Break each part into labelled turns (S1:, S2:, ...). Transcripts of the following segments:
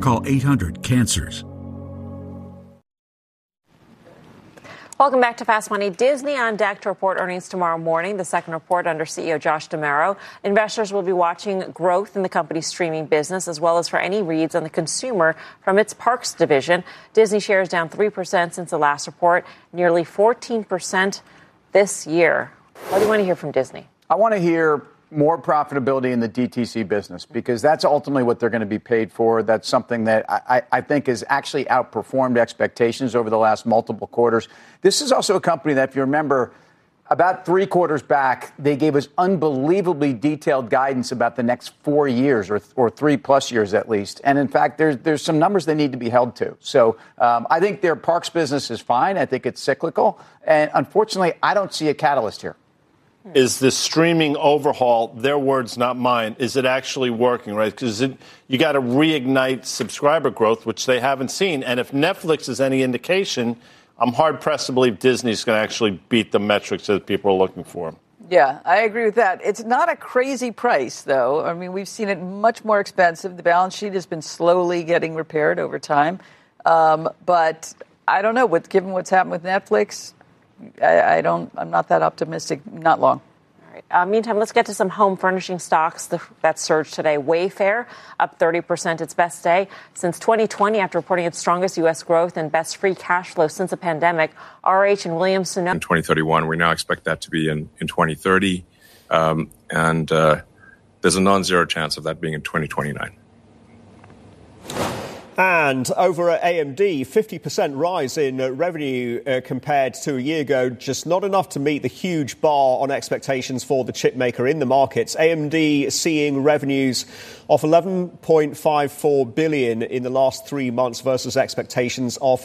S1: call 800-CANCERS.
S2: Welcome back to Fast Money. Disney on deck to report earnings tomorrow morning, the second report under CEO Josh D'Amaro. Investors will be watching growth in the company's streaming business, as well as for any reads on the consumer from its parks division. Disney shares down 3% since the last report, nearly 14% this year. What do you want to hear from Disney?
S3: I want to hear more profitability in the DTC business, because that's ultimately what they're going to be paid for. That's something that I think has actually outperformed expectations over the last multiple quarters. This is also a company that, if you remember, about 3 quarters back, they gave us unbelievably detailed guidance about the next 4 years or 3+ years at least. And in fact, there's some numbers they need to be held to. So I think their parks business is fine. I think it's cyclical. And unfortunately, I don't see a catalyst here.
S4: Is the streaming overhaul, their words, not mine, is it actually working, right? Because you got to reignite subscriber growth, which they haven't seen. And if Netflix is any indication, I'm hard-pressed to believe Disney's going to actually beat the metrics that people are looking for.
S5: Yeah, I agree with that. It's not a crazy price, though. I mean, we've seen it much more expensive. The balance sheet has been slowly getting repaired over time. But I don't know, given what's happened with Netflix, I'm not that optimistic. Not long.
S2: All right. Meantime, let's get to some home furnishing stocks that surged today. Wayfair up 30%, its best day since 2020 after reporting its strongest U.S. growth and best free cash flow since the pandemic. RH and Williams-Sonoma.
S6: In 2031, we now expect that to be in 2030. And there's a non-zero chance of that being in 2029.
S7: And over at AMD, 50% rise in revenue compared to a year ago, just not enough to meet the huge bar on expectations for the chip maker in the markets. AMD seeing revenues of $11.54 billion in the last 3 months versus expectations of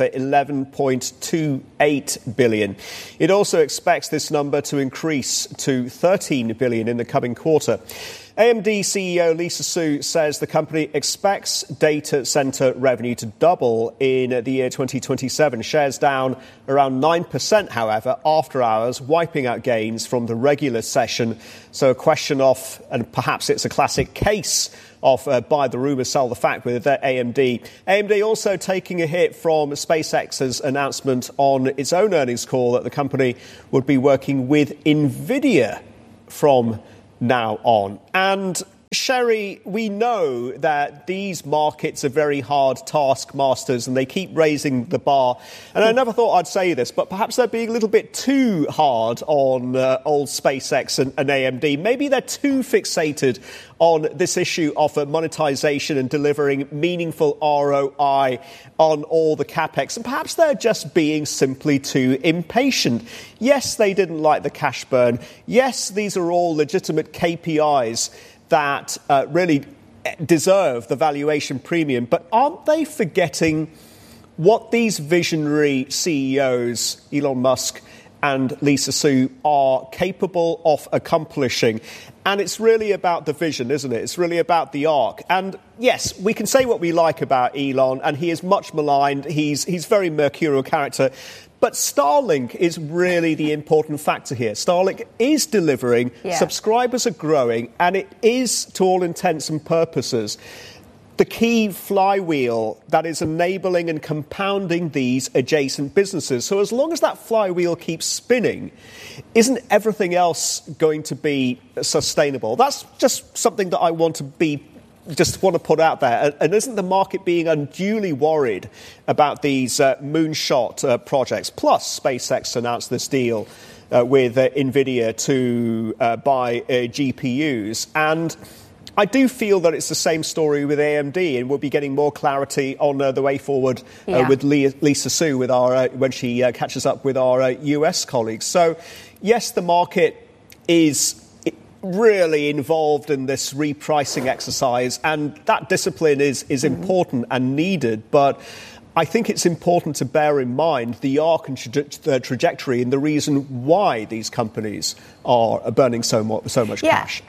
S7: $11.28 billion. It also expects this number to increase to $13 billion in the coming quarter. AMD CEO Lisa Su says the company expects data center revenue to double in the year 2027. Shares down around 9%, however, after hours, wiping out gains from the regular session. So a question of, and perhaps it's a classic case of buy the rumor, sell the fact with AMD. AMD also taking a hit from SpaceX's announcement on its own earnings call that the company would be working with NVIDIA from now on. And Sherry, we know that these markets are very hard taskmasters and they keep raising the bar. And I never thought I'd say this, but perhaps they're being a little bit too hard on old SpaceX and AMD. Maybe they're too fixated on this issue of monetization and delivering meaningful ROI on all the capex. And perhaps they're just being simply too impatient. Yes, they didn't like the cash burn. Yes, these are all legitimate KPIs that really deserve the valuation premium. But aren't they forgetting what these visionary CEOs, Elon Musk and Lisa Su, are capable of accomplishing? And it's really about the vision, isn't it? It's really about the arc. And yes, we can say what we like about Elon, and he is much maligned. He's very mercurial character. But Starlink is really the important factor here. Starlink is delivering, subscribers are growing, and it is, to all intents and purposes, the key flywheel that is enabling and compounding these adjacent businesses. So as long as that flywheel keeps spinning, isn't everything else going to be sustainable? That's just something that I want to put out there. And isn't the market being unduly worried about these moonshot projects? Plus, SpaceX announced this deal with NVIDIA to buy GPUs. And I do feel that it's the same story with AMD, and we'll be getting more clarity on the way forward with Lisa Su with when she catches up with our US colleagues. So, yes, the market is really involved in this repricing exercise, and that discipline is important and needed. But I think it's important to bear in mind the arc and trajectory and the reason why these companies are burning so much cash.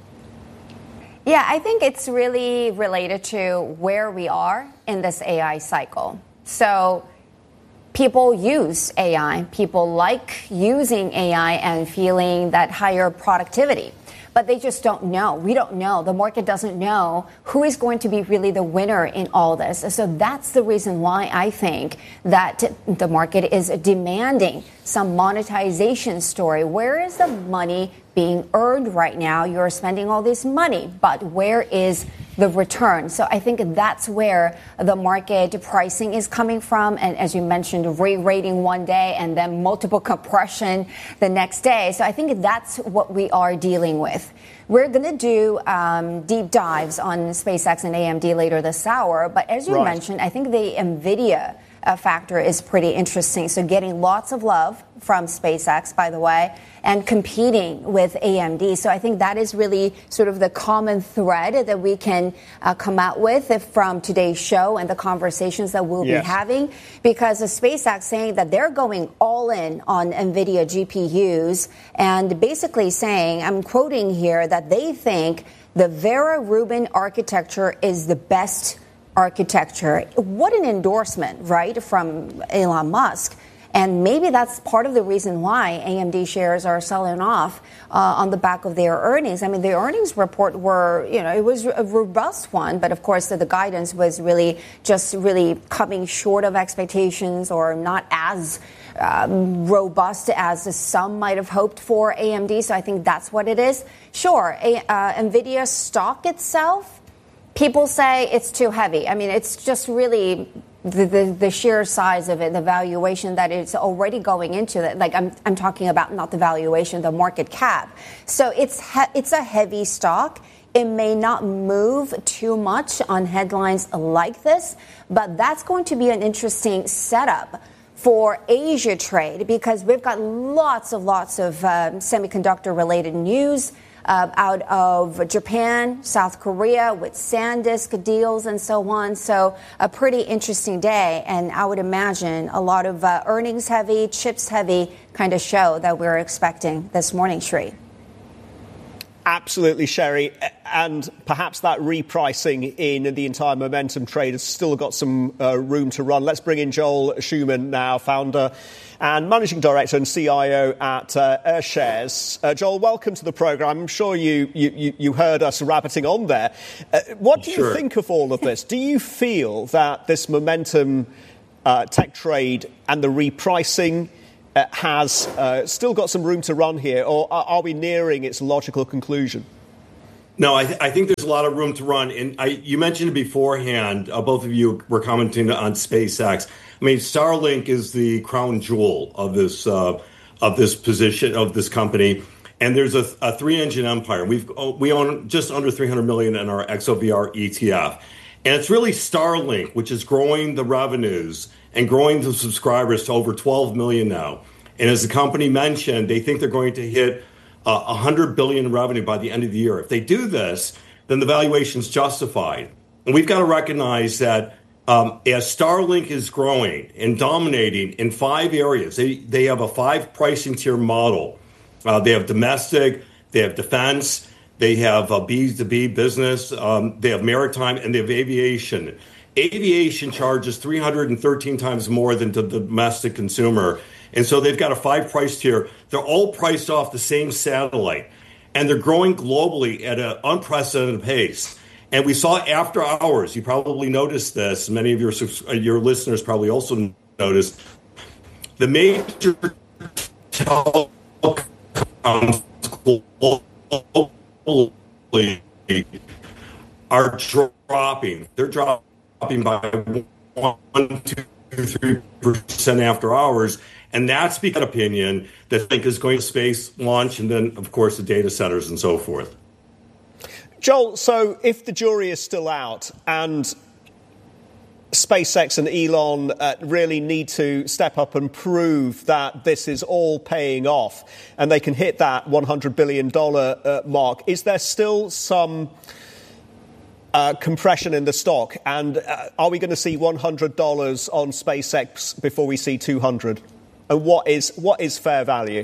S8: Yeah, I think it's really related to where we are in this AI cycle. So people use AI. People like using AI and feeling that higher productivity. but they just don't know. We don't know. The market doesn't know who is going to be really the winner in all this. So that's the reason why I think that the market is demanding some monetization story. Where is the money being earned right now? You're spending all this money, but where is the return? So I think that's where the market pricing is coming from. And as you mentioned, re-rating one day and then multiple compression the next day. So I think that's what we are dealing with. We're going to do deep dives on SpaceX and AMD later this hour. But as you mentioned, I think the NVIDIA factor is pretty interesting. So getting lots of love from SpaceX, by the way, and competing with AMD. So I think that is really sort of the common thread that we can come out with from today's show and the conversations that we'll be having, because the SpaceX saying that they're going all in on NVIDIA GPUs and basically saying, I'm quoting here, that they think the Vera Rubin architecture is the best architecture. What an endorsement, right, from Elon Musk. And maybe that's part of the reason why AMD shares are selling off on the back of their earnings. I mean, the earnings report it was a robust one, but of course the guidance was really coming short of expectations, or not as robust as some might have hoped for AMD. So I think that's what it is. Sure, NVIDIA stock itself, people say it's too heavy. I mean, it's just really the sheer size of it, the valuation that it's already going into. That, like I'm talking about not the valuation, the market cap. So it's a heavy stock. It may not move too much on headlines like this, but that's going to be an interesting setup for Asia trade, because we've got lots of semiconductor related news out of Japan, South Korea, with SanDisk deals and so on. So a pretty interesting day. And I would imagine a lot of earnings heavy, chips heavy kind of show that we're expecting this morning, Sri.
S7: Absolutely, Sherry. And perhaps that repricing in the entire momentum trade has still got some room to run. Let's bring in Joel Schuman now, founder and managing director and CIO at Airshares. Joel, welcome to the program. I'm sure you heard us rabbiting on there. What do you think of all of this? Do you feel that this momentum tech trade and the repricing has still got some room to run here, or are we nearing its logical conclusion?
S1: No, I think there's a lot of room to run. And you mentioned it beforehand, both of you were commenting on SpaceX. I mean, Starlink is the crown jewel of this position, of this company. And there's a three-engine empire. We own just under 300 million in our XOVR ETF. And it's really Starlink, which is growing the revenues and growing the subscribers to over 12 million now. And as the company mentioned, they think they're going to hit 100 billion in revenue by the end of the year. If they do this, then the valuation's justified. And we've got to recognize that as Starlink is growing and dominating in 5 areas, they have a 5 pricing tier model. They have domestic, they have defense, they have B2B business, they have maritime, and they have aviation. Aviation charges 313 times more than the domestic consumer. And so they've got a 5 price tier. They're all priced off the same satellite. And they're growing globally at an unprecedented pace. And we saw after hours, you probably noticed this, many of your listeners probably also noticed, the major telecoms globally are dropping. They're dropping by 1, 2, 3% after hours. And that's because opinion that I think is going to space launch, and then, of course, the data centers and so forth.
S7: Joel, so if the jury is still out and SpaceX and Elon really need to step up and prove that this is all paying off and they can hit that $100 billion mark, is there still some compression in the stock? And are we going to see $100 on SpaceX before we see 200? And what is fair value?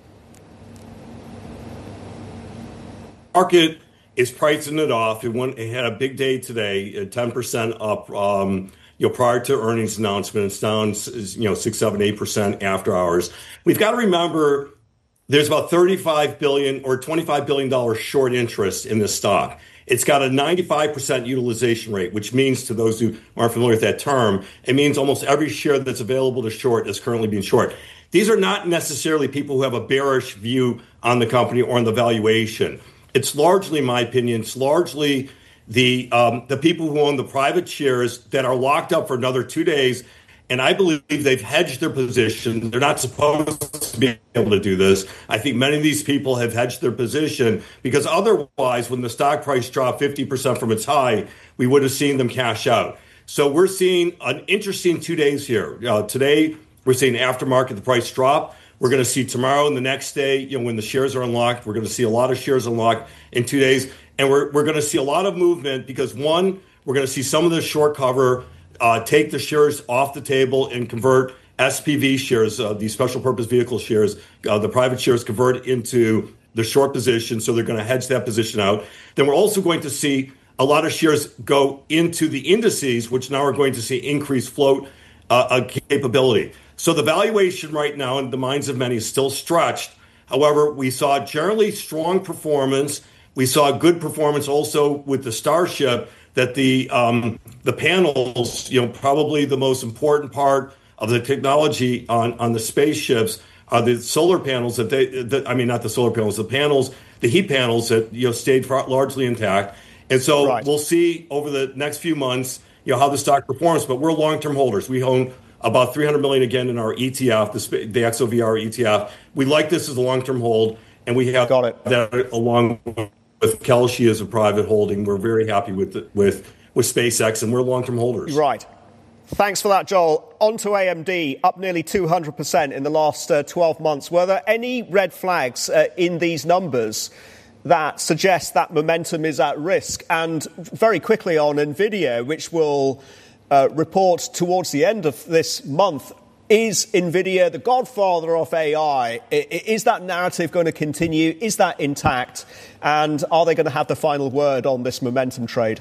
S1: Market is pricing it off. It had a big day today, 10% up. Prior to earnings announcement, it's down 6, 7, 8% after hours. We've got to remember there's about $35 billion or $25 billion short interest in this stock. It's got a 95% utilization rate, which means, to those who aren't familiar with that term, it means almost every share that's available to short is currently being short. These are not necessarily people who have a bearish view on the company or on the valuation. It's largely, in my opinion, it's largely the people who own the private shares that are locked up for another 2 days. And I believe they've hedged their position. They're not supposed to be able to do this. I think many of these people have hedged their position because otherwise, when the stock price dropped 50% from its high, we would have seen them cash out. So we're seeing an interesting 2 days here. Today, we're seeing aftermarket, the price drop. We're going to see tomorrow and the next day, when the shares are unlocked, we're going to see a lot of shares unlocked in 2 days. And we're going to see a lot of movement because, one, we're going to see some of the short cover take the shares off the table and convert SPV shares, these special purpose vehicle shares, the private shares convert into the short position. So they're going to hedge that position out. Then we're also going to see a lot of shares go into the indices, which now are going to see increased float capability. So the valuation right now in the minds of many is still stretched. However, we saw generally strong performance. We saw good performance also with the Starship, that the panels, probably the most important part of the technology on the spaceships are the solar panels not the solar panels, the panels, the heat panels that stayed largely intact. And so We'll see over the next few months, how the stock performs. But we're long-term holders. We own about $300 million again in our ETF, the XOVR ETF. We like this as a long-term hold, and we have that along with Kelshi as a private holding. We're very happy with SpaceX, and we're long-term holders.
S7: Right. Thanks for that, Joel. On to AMD, up nearly 200% in the last 12 months. Were there any red flags in these numbers that suggest that momentum is at risk? And very quickly on NVIDIA, which will report towards the end of this month, is NVIDIA the godfather of AI? Is that narrative going to continue? Is that intact? And are they going to have the final word on this momentum trade?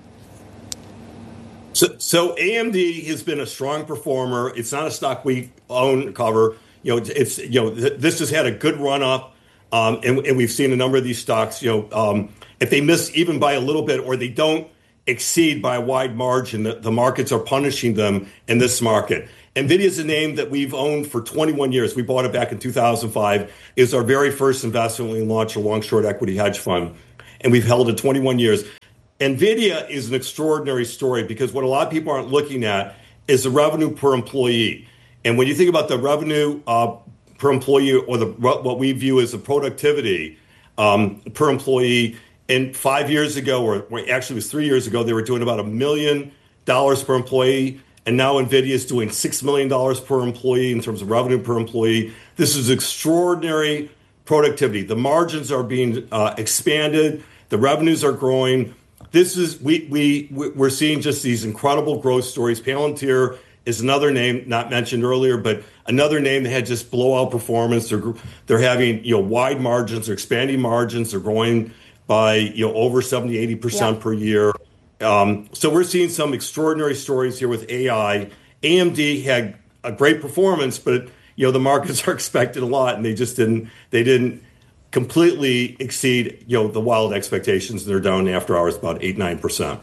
S1: So AMD has been a strong performer. It's not a stock we own cover. This has had a good run up, and we've seen a number of these stocks. If they miss even by a little bit, or they don't exceed by a wide margin, the markets are punishing them in this market. NVIDIA is a name that we've owned for 21 years. We bought it back in 2005. It was our very first investment when we launched a long-short equity hedge fund, and we've held it 21 years. NVIDIA is an extraordinary story because what a lot of people aren't looking at is the revenue per employee. And when you think about the revenue per employee, or what we view as the productivity per employee, and 5 years ago, or actually it was 3 years ago, they were doing about $1 million per employee. And now NVIDIA is doing $6 million per employee in terms of revenue per employee. This is extraordinary productivity. The margins are being expanded. The revenues are growing. This is we're seeing just these incredible growth stories. Palantir is another name not mentioned earlier, but another name that had just blowout performance. They're having wide margins. They're expanding margins. They're growing by over 70-80% per year. So we're seeing some extraordinary stories here with AI. AMD had a great performance, but the markets are expecting a lot, and they didn't completely exceed the wild expectations. They're down after hours about 8-9%.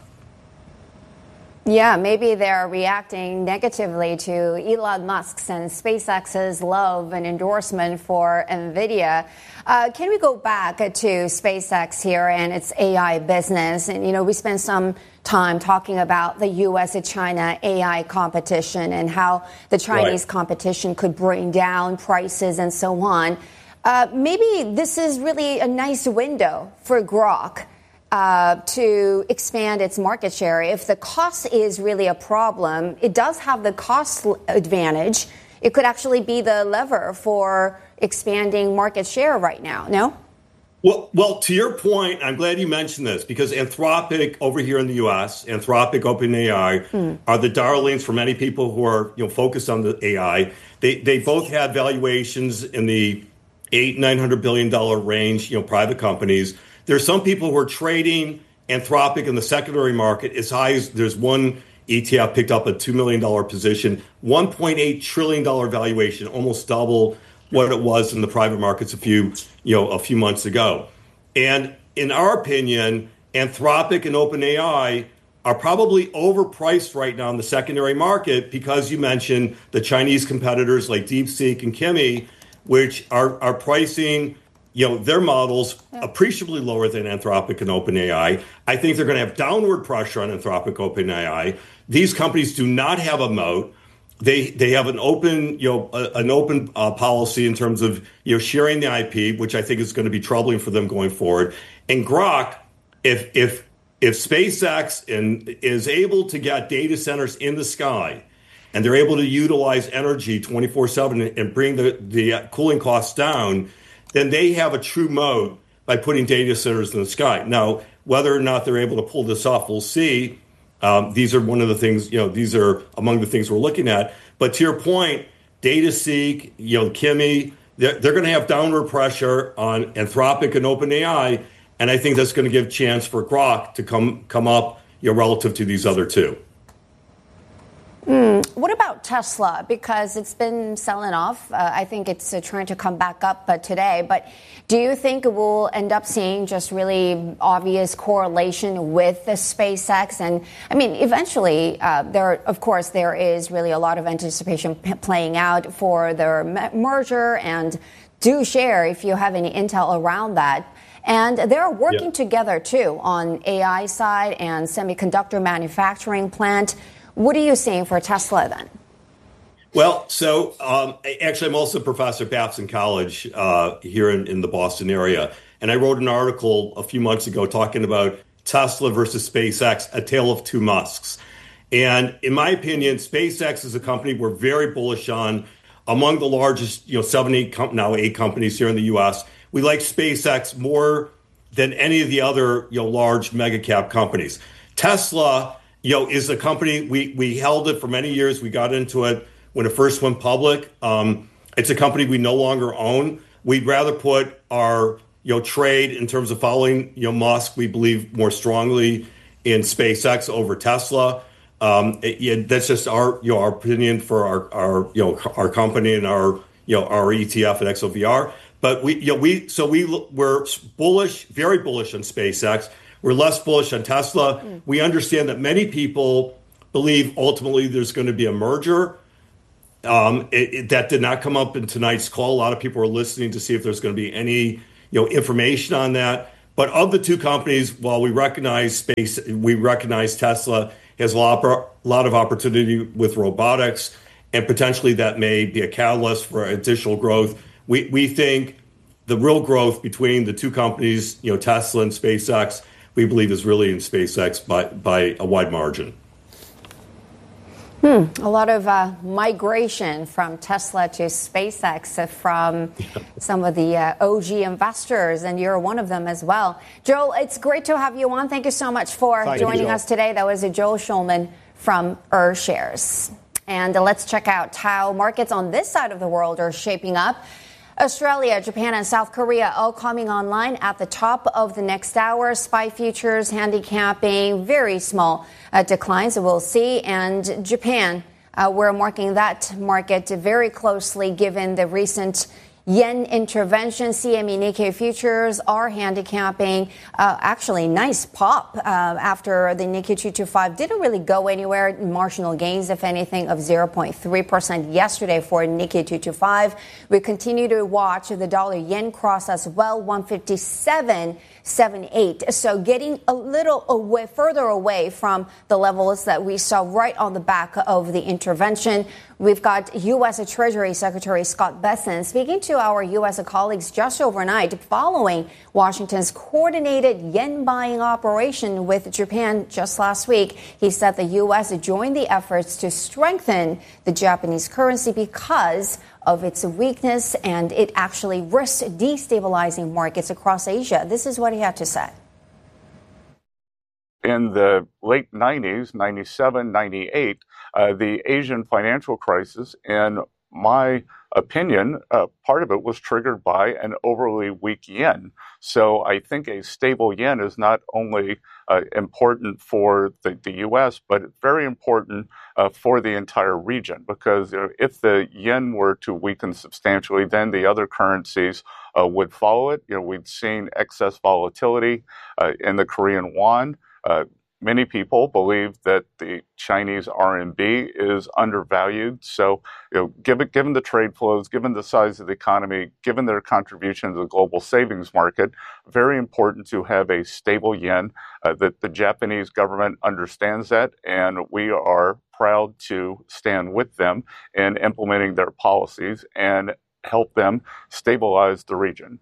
S8: Yeah, maybe they're reacting negatively to Elon Musk's and SpaceX's love and endorsement for NVIDIA. Can we go back to SpaceX here and its AI business? And, we spent some time talking about the U.S. and China AI competition and how the Chinese competition could bring down prices and so on. Maybe this is really a nice window for Grok to expand its market share. If the cost is really a problem, it does have the cost advantage. It could actually be the lever for expanding market share right now, no?
S1: Well, to your point, I'm glad you mentioned this because Anthropic over here in the U.S., Anthropic, OpenAI, are the darlings for many people who are focused on the AI. They both have valuations in the $800-900 billion range, private companies. There's some people who are trading Anthropic in the secondary market as high as there's one ETF picked up a $2 million position, $1.8 trillion valuation, almost double what it was in the private markets a few months ago. And in our opinion, Anthropic and OpenAI are probably overpriced right now in the secondary market because you mentioned the Chinese competitors like DeepSeek and Kimi, which are pricing their models appreciably lower than Anthropic and OpenAI. I think they're going to have downward pressure on Anthropic, OpenAI. These companies do not have a moat. They have an open policy in terms of sharing the IP, which I think is going to be troubling for them going forward. And Grok, if SpaceX is able to get data centers in the sky, and they're able to utilize energy 24/7 and bring the cooling costs down, then they have a true moat by putting data centers in the sky. Now, whether or not they're able to pull this off, we'll see. These are one of the things, these are among the things we're looking at. But to your point, DataSeek, Kimi, they're going to have downward pressure on Anthropic and OpenAI, and I think that's going to give chance for Grok to come up, relative to these other two.
S8: What about Tesla? Because it's been selling off. I think it's trying to come back up today. But do you think we'll end up seeing just really obvious correlation with the SpaceX? And I mean, eventually, there is really a lot of anticipation playing out for their merger. And do share if you have any intel around that. And they're working together, too, on AI side and semiconductor manufacturing plant. What are you seeing for Tesla then?
S1: Well, so actually, I'm also a professor at Babson College here in the Boston area. And I wrote an article a few months ago talking about Tesla versus SpaceX, a tale of two Musks. And in my opinion, SpaceX is a company we're very bullish on. Among the largest, 8 companies here in the U.S. We like SpaceX more than any of the other, large mega cap companies. Tesla, is a company, we held it for many years. We got into it when it first went public. It's a company we no longer own. We'd rather put our, trade in terms of following, Musk, we believe more strongly in SpaceX over Tesla. That's just our opinion for our company and our ETF at XOVR. But we're bullish, very bullish on SpaceX. We're less bullish on Tesla. We understand that many people believe ultimately there's going to be a merger. That did not come up in tonight's call. A lot of people are listening to see if there's going to be any information on that. But of the two companies, while we recognize Tesla has a lot of opportunity with robotics, and potentially that may be a catalyst for additional growth. We think the real growth between the two companies, Tesla and SpaceX, we believe is really in SpaceX by a wide margin.
S8: A lot of migration from Tesla to SpaceX from some of the OG investors, and you're one of them as well. Joel, it's great to have you on. Thank you so much for joining us today. That was Joel Schulman from Shares. And let's check out how markets on this side of the world are shaping up. Australia, Japan, and South Korea all coming online at the top of the next hour. SPY futures handicapping very small declines, we'll see. And Japan, we're marking that market very closely given the recent yen intervention. CME Nikkei futures are handicapping actually nice pop after the Nikkei 225 didn't really go anywhere. Marginal gains, if anything, of 0.3% yesterday for Nikkei 225. We continue to watch the dollar yen cross as well, 157.78. So getting a little further away from the levels that we saw right on the back of the intervention. We've got U.S. Treasury Secretary Scott Bessent speaking to our U.S. colleagues just overnight following Washington's coordinated yen buying operation with Japan just last week. He said the U.S. joined the efforts to strengthen the Japanese currency because of its weakness, and it actually risks destabilizing markets across Asia. This is what he had to say.
S9: In the late 90s, 97, 98, the Asian financial crisis, and my opinion, part of it was triggered by an overly weak yen. So I think a stable yen is not only important for the U.S., but very important for the entire region, because if the yen were to weaken substantially, then the other currencies would follow it. We'd seen excess volatility in the Korean won. Many people believe that the Chinese RMB is undervalued. So, given the trade flows, given the size of the economy, given their contribution to the global savings market, very important to have a stable yen. That the Japanese government understands that, and we are proud to stand with them in implementing their policies and help them stabilize the region.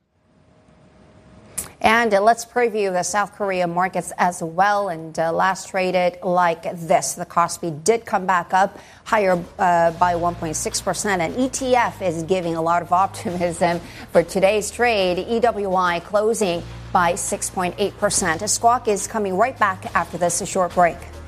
S8: And let's preview the South Korea markets as well. And last traded like this. The Kospi did come back up higher by 1.6%. And ETF is giving a lot of optimism for today's trade. EWI closing by 6.8%. Squawk is coming right back after this short break.